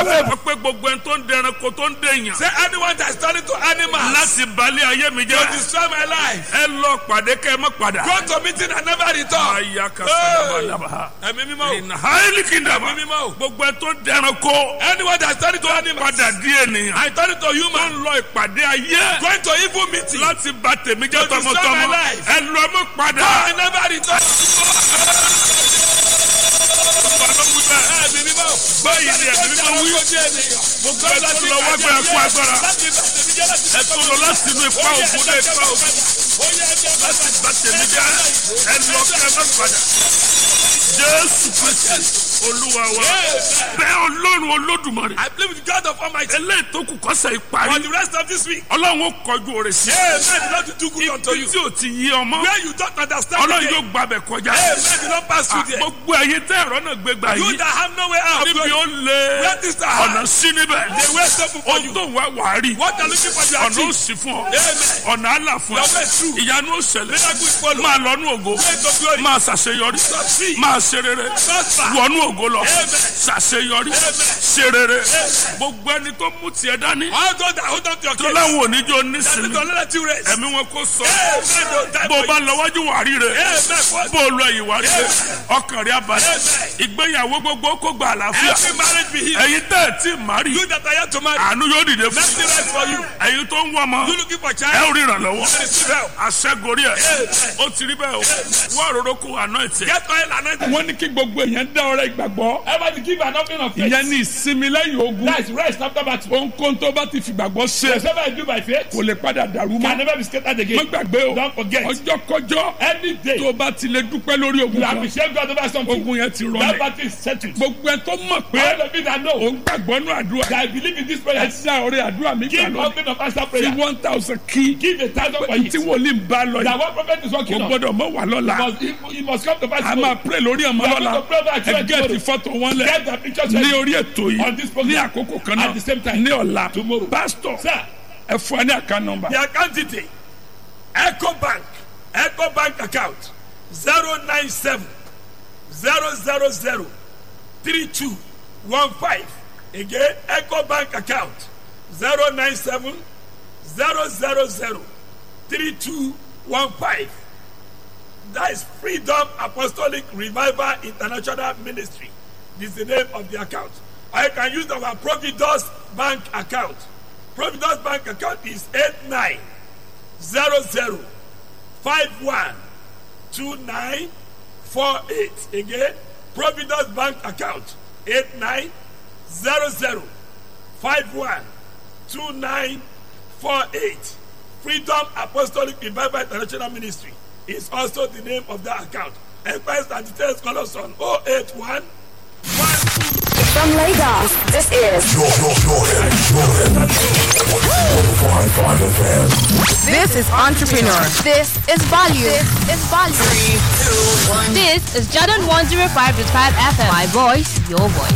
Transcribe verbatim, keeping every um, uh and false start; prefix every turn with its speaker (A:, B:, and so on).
A: favor.
B: wọ́n pé gbogbo ẹni tó ń dẹranko tó ń dèèyàn.
A: Say anyone that is turning to animals
B: láti balẹ̀ ayé mi
A: to
B: jẹ́.
A: destroy my life.
B: ẹ lọ pàdé kẹ́ ẹ má padà.
A: Go to meeting and never return.
B: àyà kàṣàdàbàdàbà.
A: Ẹ̀mí mímọ́ o.
B: ìnà háìlì kìndàbà.
A: Ẹ̀mí mímọ́ o.
B: gbogbo ẹni tó ń dẹranko.
A: Anyone that is turning to animals.
B: padà di ènìyàn.
A: I turn to
B: tó
A: human.
B: ń lọ ìpàdé ayé.
A: Going to evil meeting.
B: láti bà tèmi jẹ́
A: To destroy
B: tọmọtọmọ.
A: my life.
B: ẹ lọ mọ́ padà.
A: I never return. Ẹ̀mí mímọ́ o.
B: báyìí ni ẹ̀mí mímọ́ wí. gbogbo ẹ tó lọ wá gbé ẹkú agbára. ẹ tó lọ láti inú ipa ògùn dé ipa ògùn. láti bà tèmi jẹ́ ẹ lọ kí ẹ má padà. Jésù Kristi Olúwa wa. Bẹ́ẹ̀ Ọlọ́run Olódùmarè.
A: I believe with God of Almighty.
B: Eléyìí tó kù kọ́sẹ̀
A: For
B: ìparí.
A: the rest of this week.
B: Ọlọ́run ó kọjú òrè sí.
A: Amen. The Lord will do good unto
B: Ibi
A: you.
B: tí o ti yí ọmọ.
A: Where you don't understand.
B: Ọlọ́run
A: again.
B: yóò gbàbẹ̀ kọjá.
A: Amen. The Lord pass through there.
B: Gbogbo ẹ̀yin tẹ́ ẹ̀rọ náà gbé gbà
A: You
B: yìí.
A: that have no way out.
B: Níbi ó lé
A: Where is the heart?
B: ọ̀nà sí níbẹ̀.
A: The way is open for
B: Ohun
A: you.
B: tó ń wá wàá rí.
A: What are looking for you
B: Ọ̀nà ó
A: achieve?
B: sì fún ọ.
A: Amen.
B: Ọ̀nà àlà fún
A: Your
B: ọ.
A: way is true.
B: Ìyanu ó ṣẹlẹ̀.
A: Miracle is follow.
B: Máa lọ́nú ògo.
A: Way to glory.
B: Máa ṣàṣeyọrí.
A: Succeed.
B: Máa ṣe rere.
A: Prosper.
B: Wọnú ògo lọ.
A: Amen.
B: Ṣàṣeyọrí. Ṣe rere. Gbogbo ẹni tó mú tiẹ̀ dání.
A: All those that hold on to your
B: Tó
A: case.
B: láwọn oníjó
A: That
B: nísìnyí.
A: is the let you rest.
B: Ẹ̀mí wọn kò sọ.
A: Amen. Don't die
B: Bó o
A: for
B: bá
A: you.
B: lọ wájú wà rí rẹ̀.
A: Amen.
B: Bó o lọ ẹ̀yìn wà rí rẹ̀. Ọkàn rẹ̀ abalẹ̀.
A: Amen.
B: Ìgbéyàwó gbogbo kó gba àlàáfíà.
A: Every marriage be healed.
B: Ẹ̀yin tẹ́ ẹ̀ tí ì má rí.
A: You that are yet to marry.
B: Àánú yóò dìde fún.
A: Let me rest for you.
B: Ẹ̀yin tó ń wọ́ ọmọ.
A: You looking for
B: Ẹ
A: child.
B: ò rí ìrànlọ́wọ́.
A: Receive help.
B: Aṣẹ́gorí ẹ̀. Ó ti rí bẹ́ẹ̀ o. Wọ́n àròrò kó àná ẹ̀tẹ̀.
A: Get oil and anointing.
C: wọ́n ní kí gbogbo èèyàn dá ọrẹ ìgbàgbọ́.
A: Everybody give an offering of faith.
C: ìyẹn ní ìsinmi lẹ́yìn ogun.
A: That is rest after battle.
C: ohunkóhun tó bá ti fìgbàgbọ́ ṣe
A: Whatever I do by faith
C: kò lè padà dàrú
A: can
C: mọ́.
A: never be scattered
C: má
A: again.
C: gbàgbé o
A: Don't forget.
C: ọjọ́ kọjọ́
A: Any day
C: tó bá ti lè dúpẹ́ lórí ogun
A: you
C: kan
A: appreciate God over something.
C: ogun yẹn ti
A: That
C: rọlẹ̀.
A: battle is settled.
C: gbogbo ẹ tó mọ̀
A: All
C: pé
A: of you that know
C: òun gbàgbọ́ nù àdúrà
A: that I believe in this
C: ẹ
A: prayer.
C: ti dá ọrẹ àdúrà mi gbà
A: Give
C: lọ
A: offering of answer
C: fi
A: prayer.
C: one thousand kí
A: Give a thousand for
C: tí
A: it.
C: wòlíì ń bá lọ
A: That
C: yìí
A: one prophet is
C: kò
A: working on.
C: gbọ́dọ̀ mọ́ wà lọ́la
A: Must, he, he must come to pass.
C: a máa pray lórí ọmọ
A: We are
C: lọ́la
A: going to pray over
C: ẹ
A: children
C: gẹ́ẹ̀tì
A: tomorrow.
C: fọ́tò wọn lẹ̀
A: Get the pictures
C: ní
A: ready.
C: orí ètò
A: On
C: yìí
A: this
C: ní
A: program.
C: àkókò kan
A: At the same
C: náà
A: time.
C: ní ọ̀la
A: Tomorrow.
C: pásítọ̀
A: Sir,
C: ẹ fún ẹ ní àká nọ́mbà
A: the account detail. Echo Bank. Echo Bank account. zero nine seven zero zero zero three two one five. Again, Echo Bank account. zero nine seven zero zero zero three two one five. That is Freedom Apostolic Revival International Ministry. This is the name of the account. I can use our Providence Bank account. Providence Bank account is eight nine zero zero five one two nine four eight. Again, Providence Bank account eight nine zero zero five one two nine four eight. Freedom Apostolic Revival International Ministry is also the name of that account. Enquiries and details call us on oh eight one one two.
D: From Lagos, this is
E: Jordan, Jordan, Jordan. one oh five point five F M.
D: this is Entrepreneur. This is Value. This is Value.
F: This is Jordan one oh five point five F M. My voice, your voice.